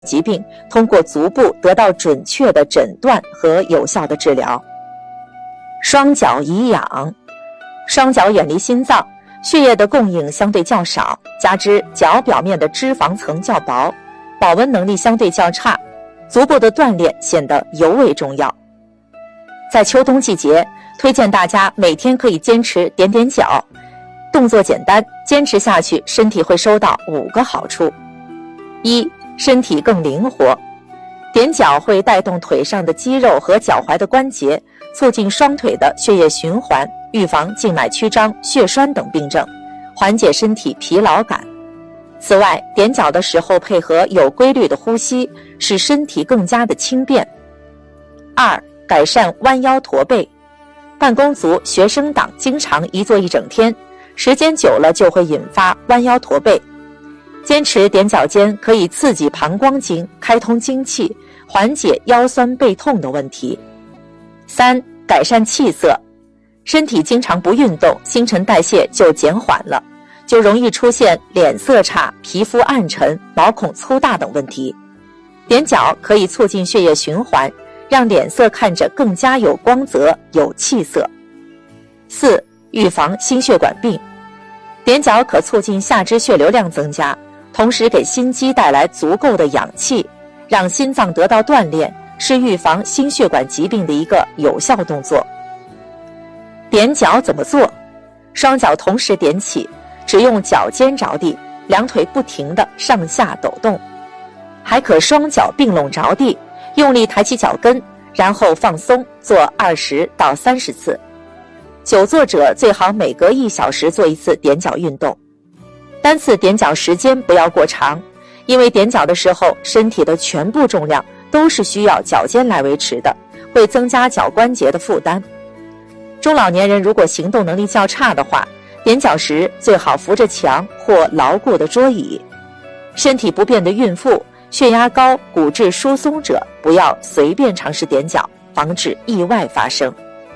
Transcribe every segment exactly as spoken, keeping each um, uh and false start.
疾病通过足部得到准确的诊断和有效的治疗。双脚颐养，双脚远离心脏，血液的供应相对较少，加之脚表面的脂肪层较薄，保温能力相对较差，足部的锻炼显得尤为重要。在秋冬季节，推荐大家每天可以坚持点点脚，动作简单，坚持下去，身体会收到五个好处。一、身体更灵活。点脚会带动腿上的肌肉和脚踝的关节，促进双腿的血液循环，预防静脉曲张、血栓等病症，缓解身体疲劳感。此外，点脚的时候配合有规律的呼吸，使身体更加的轻便。二、改善弯腰驼背。办公族、学生党经常一坐一整天，时间久了就会引发弯腰驼背。坚持踮脚尖可以刺激膀胱经，开通经气，缓解腰酸背痛的问题。三、改善气色。身体经常不运动，新陈代谢就减缓了，就容易出现脸色差、皮肤暗沉、毛孔粗大等问题。踮脚可以促进血液循环，让脸色看着更加有光泽、有气色。四、预防心血管病。踮脚可促进下肢血流量增加，同时给心肌带来足够的氧气，让心脏得到锻炼，是预防心血管疾病的一个有效动作。踮脚怎么做？双脚同时踮起，只用脚尖着地，两腿不停地上下抖动。还可双脚并拢着地，用力抬起脚跟，然后放松，做二十到三十次。久坐者最好每隔一小时做一次踮脚运动。单次踮脚时间不要过长，因为踮脚的时候身体的全部重量都是需要脚尖来维持的，会增加脚关节的负担。中老年人如果行动能力较差的话，踮脚时最好扶着墙或牢固的桌椅。身体不便的孕妇、血压高、骨质疏松者不要随便尝试踮脚，防止意外发生。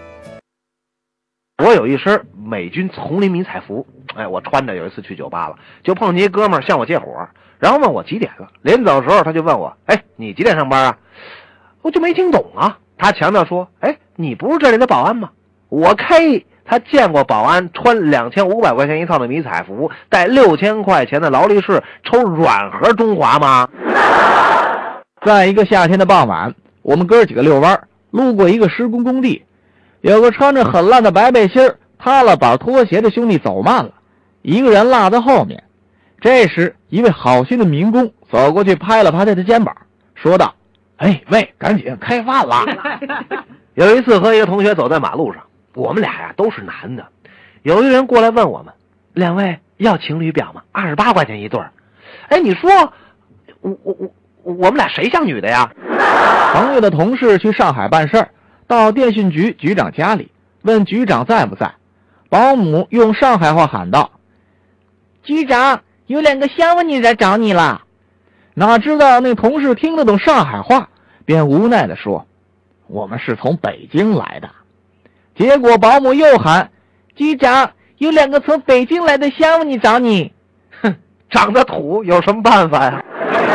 我有一身美军丛林迷彩服，哎，我穿着有一次去酒吧了，就碰见一哥们儿向我借火，然后问我几点了。临走的时候他就问我，哎，你几点上班啊？我就没听懂啊。他强调说，哎，你不是这里的保安吗？我呸！他见过保安穿两千五百块钱一套的迷彩服，带六千块钱的劳力士抽软盒中华吗？ 在一个夏天的傍晚，我们哥几个遛弯，路过一个施工工地，有个穿着很烂的白背心、塌了板拖鞋的兄弟走慢了，一个人落在后面。这时，一位好心的民工走过去拍了拍他的肩膀，说道：“哎喂，赶紧开饭了。” 有一次和一个同学走在马路上，我们俩呀都是男的，有一个人过来问我们，两位要情侣表吗？二十八块钱一对儿。哎，你说我我我我们俩谁像女的呀？ 朋友的同事去上海办事儿，到电信局局长家里，问局长在不在。保姆用上海话喊道：“局长，有两个小美女来找你了。”哪知道那同事听得懂上海话，便无奈地说：“我们是从北京来的。”结果保姆又喊：“局长，有两个从北京来的小美女找你。” 哼，长得土有什么办法呀？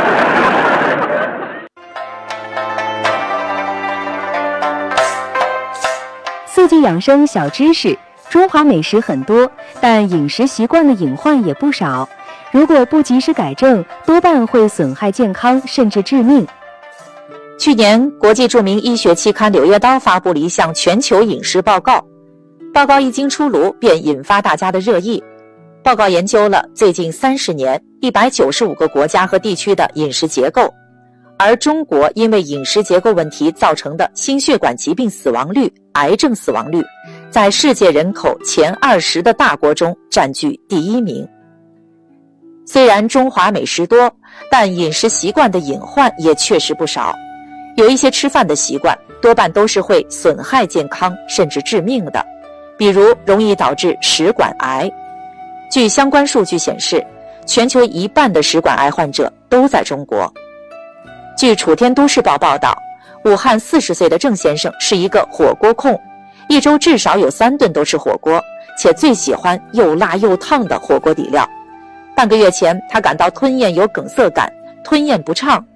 四季养生小知识：中华美食很多，但饮食习惯的隐患也不少。如果不及时改正，多半会损害健康，甚至致命。 去年，国际著名医学期刊《柳叶刀》发布了一项全球饮食报告，报告一经出炉，便引发大家的热议。报告研究了最近三十年一百九十五个国家和地区的饮食结构，而中国因为饮食结构问题造成的心血管疾病死亡率、癌症死亡率，在世界人口前二十的大国中占据第一名。虽然中华美食多，但饮食习惯的隐患也确实不少。有一些吃饭的习惯多半都是会损害健康甚至致命的，比如容易导致食管癌。据相关数据显示，全球一半的食管癌患者都在中国。据楚天都市报报道，武汉四十岁的郑先生是一个火锅控，一周至少有三顿都吃火锅，且最喜欢又辣又烫的火锅底料。半个月前，他感到吞咽有梗塞感，吞咽不畅，